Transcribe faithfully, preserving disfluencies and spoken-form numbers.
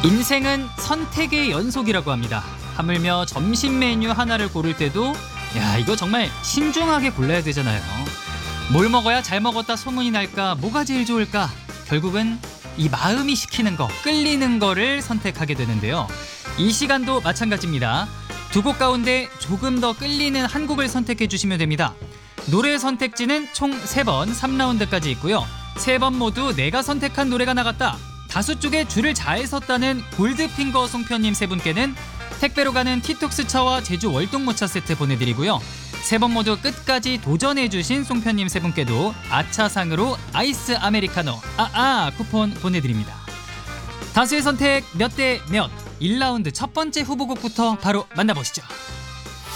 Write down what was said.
인생은 선택의 연속이라고 합니다. 하물며 점심 메뉴 하나를 고를 때도 야 이거 정말 신중하게 골라야 되잖아요. 뭘 먹어야 잘 먹었다 소문이 날까? 뭐가 제일 좋을까? 결국은 이 마음이 시키는 거, 끌리는 거를 선택하게 되는데요. 이 시간도 마찬가지입니다. 두 곡 가운데 조금 더 끌리는 한 곡을 선택해 주시면 됩니다. 노래 선택지는 총 세 번, 삼 라운드까지 있고요. 세 번 모두 내가 선택한 노래가 나갔다. 다수 쪽에 줄을 잘 섰다는 골드핑거 송편님 세 분께는 택배로 가는 티톡스 차와 제주 월동모차 세트 보내드리고요. 세 번 모두 끝까지 도전해주신 송편님 세 분께도 아차상으로 아이스 아메리카노 아아 쿠폰 보내드립니다. 다수의 선택 몇 대 몇? 일 라운드 첫 번째 후보곡부터 바로 만나보시죠.